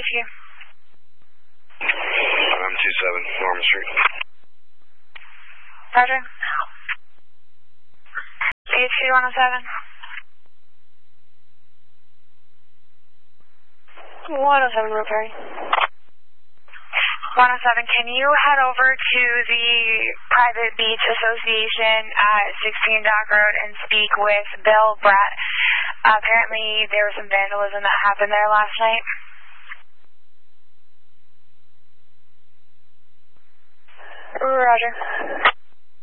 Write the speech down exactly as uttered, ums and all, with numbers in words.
you? M twenty-seven, Norman Street. Roger. P H C one oh seven. one oh seven, Rotary. one oh seven, can you head over to the Private Beach Association at sixteen Dock Road and speak with Bill Bratt? Uh, apparently there was some vandalism that happened there last night. Roger.